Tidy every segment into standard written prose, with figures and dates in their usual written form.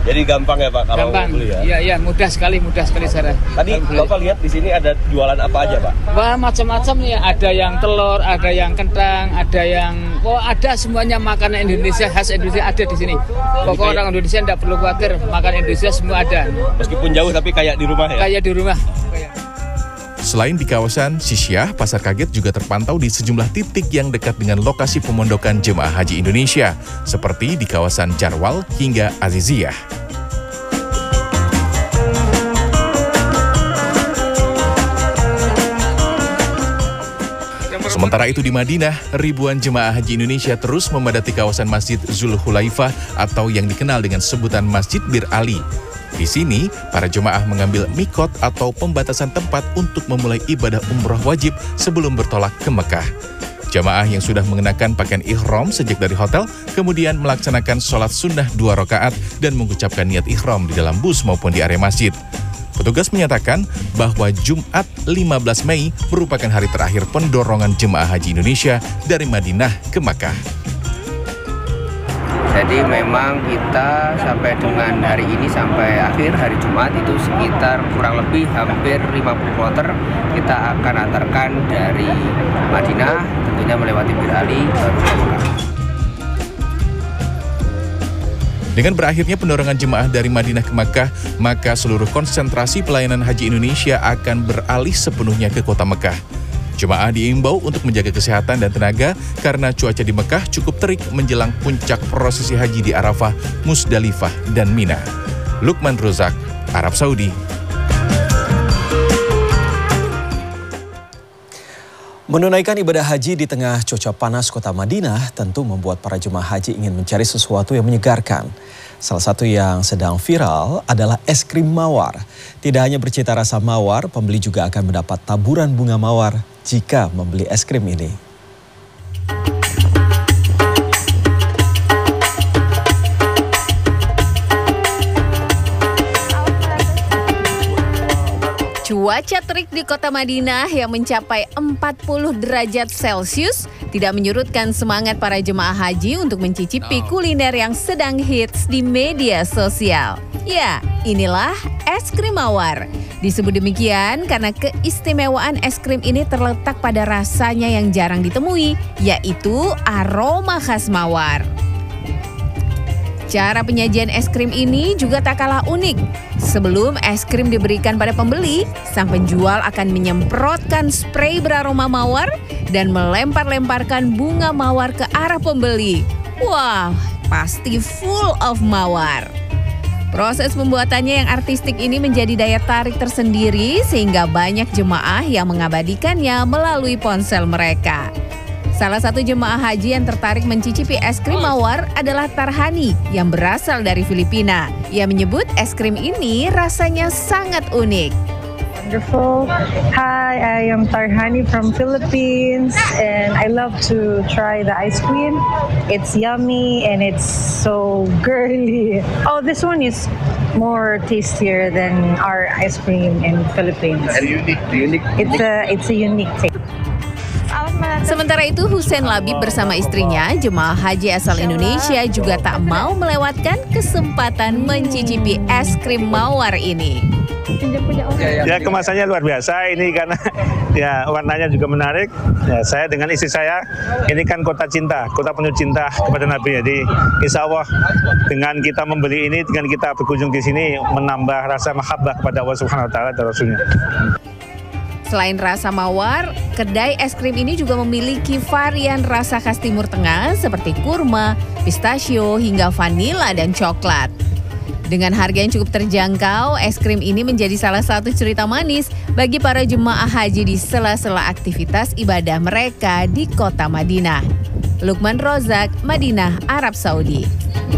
Jadi gampang ya Pak kalau gampang. beli ya? Iya, mudah sekali Sarah. Tadi Bapak lihat di sini ada jualan apa aja Pak? Wah, macam-macam ya. Ada yang telur, ada yang kentang, ada yang ada semuanya makanan Indonesia, khas Indonesia ada di sini. Pokoknya orang Indonesia tidak perlu khawatir, makanan Indonesia semua ada. Meskipun jauh tapi kayak di rumah ya? Kayak di rumah. Selain di kawasan Sisyah, Pasar Kaget juga terpantau di sejumlah titik yang dekat dengan lokasi pemondokan jemaah haji Indonesia, seperti di kawasan Jarwal hingga Aziziyah. Sementara itu di Madinah, ribuan jemaah haji Indonesia terus memadati kawasan Masjid Zulhulaifah atau yang dikenal dengan sebutan Masjid Bir Ali. Di sini, para jemaah mengambil mikot atau pembatasan tempat untuk memulai ibadah umroh wajib sebelum bertolak ke Mekah. Jemaah yang sudah mengenakan pakaian ihram sejak dari hotel, kemudian melaksanakan sholat sunnah 2 rakaat dan mengucapkan niat ihram di dalam bus maupun di area masjid. Petugas menyatakan bahwa Jumat 15 Mei merupakan hari terakhir pendorongan jemaah haji Indonesia dari Madinah ke Makkah. Jadi memang kita sampai dengan hari ini sampai akhir hari Jumat itu sekitar kurang lebih hampir 50 kloter kita akan antarkan dari Madinah, tentunya melewati Bir Ali baru ke Makkah. Dengan berakhirnya pendorongan jemaah dari Madinah ke Makkah, maka seluruh konsentrasi pelayanan haji Indonesia akan beralih sepenuhnya ke kota Mekah. Jemaah diimbau untuk menjaga kesehatan dan tenaga karena cuaca di Mekah cukup terik menjelang puncak prosesi haji di Arafah, Musdalifah, dan Mina. Lukman Rozak, Arab Saudi. Menunaikan ibadah haji di tengah cuaca panas kota Madinah tentu membuat para jemaah haji ingin mencari sesuatu yang menyegarkan. Salah satu yang sedang viral adalah es krim mawar. Tidak hanya bercita rasa mawar, pembeli juga akan mendapat taburan bunga mawar jika membeli es krim ini. Cuaca terik di kota Madinah yang mencapai 40 derajat Celcius tidak menyurutkan semangat para jemaah haji untuk mencicipi kuliner yang sedang hits di media sosial. Ya, inilah es krim mawar. Disebut demikian karena keistimewaan es krim ini terletak pada rasanya yang jarang ditemui, yaitu aroma khas mawar. Cara penyajian es krim ini juga tak kalah unik. Sebelum es krim diberikan pada pembeli, sang penjual akan menyemprotkan spray beraroma mawar dan melempar-lemparkan bunga mawar ke arah pembeli. Wah, pasti full of mawar. Proses pembuatannya yang artistik ini menjadi daya tarik tersendiri sehingga banyak jemaah yang mengabadikannya melalui ponsel mereka. Salah satu jemaah haji yang tertarik mencicipi es krim mawar adalah Tarhani yang berasal dari Filipina. Ia menyebut es krim ini rasanya sangat unik. Wonderful. Hi, I am Tarhani from Philippines and I love to try the ice cream. It's yummy and it's so girly. Oh, this one is more tastier than our ice cream in Philippines. Unique. It's a unique taste. Sementara itu, Hussein Labib bersama istrinya, jemaah haji asal Indonesia juga tak mau melewatkan kesempatan mencicipi es krim mawar ini. Ya, kemasannya luar biasa ini karena ya warnanya juga menarik. Ya, saya dengan istri saya, ini kan kota cinta, kota penuh cinta kepada Nabi. Jadi insya Allah dengan kita membeli ini, dengan kita berkunjung di sini menambah rasa mahabbah kepada Allah Subhanahu Wa Taala dan Rasulnya. Selain rasa mawar, kedai es krim ini juga memiliki varian rasa khas Timur Tengah seperti kurma, pistachio, hingga vanila dan coklat. Dengan harga yang cukup terjangkau, es krim ini menjadi salah satu cerita manis bagi para jemaah haji di sela-sela aktivitas ibadah mereka di kota Madinah. Lukman Rozak, Madinah, Arab Saudi.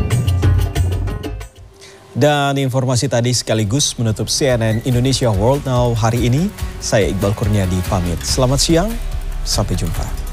Dan informasi tadi sekaligus menutup CNN Indonesia World Now hari ini. Saya Iqbal Kurniadi pamit. Selamat siang, sampai jumpa.